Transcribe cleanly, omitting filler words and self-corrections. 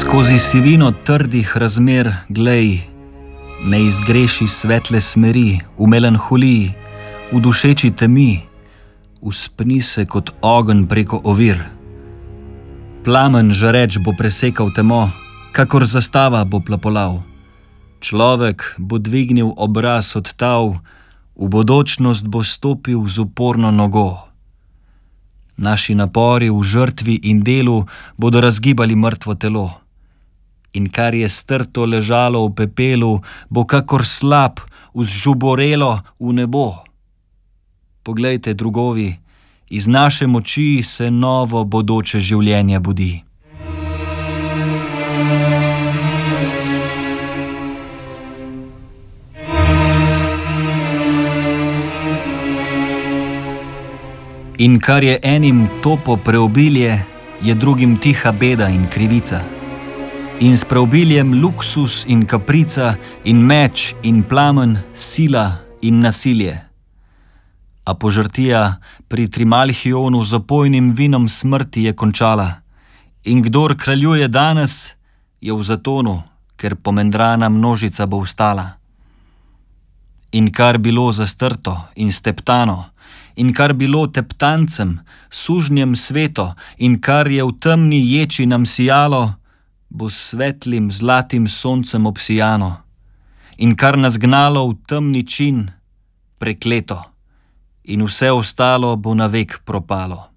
Skozi sivino trdih razmer, glej, ne izgreši svetle smeri, v melanholiji, v dušeči temi, uspni se kot ogenj preko ovir. Plamen žareč bo presekal temo, kakor zastava bo plapolal. Človek bo dvignil obraz od tav, v bodočnost bo stopil z uporno nogo. Naši napori v žrtvi in delu bodo razgibali mrtvo telo. In kar je strto ležalo v pepelu, bo kakor slap vzžuborelo v nebo. Poglejte, drugovi, iz naše moči se novo bodoče življenje budi. In kar je enim topo preobilje, je drugim tiha beda in krivica. In s preobiljem luksus in kaprica, in meč in plamen, sila in nasilje. A požrtija pri Trimalhionu z opojnim vinom smrti je končala. In kdor kraljuje danes, je v zatonu, ker pomendrana množica bo vstala. In kar bilo zastrto in steptano, in kar bilo teptancem, sužnjem sveto, in kar je v temni ječi nam sijalo, bo s svetlim zlatim soncem obsijano. In kar nas gnalo v temni čin, prekleto, in vse ostalo bo navek propalo.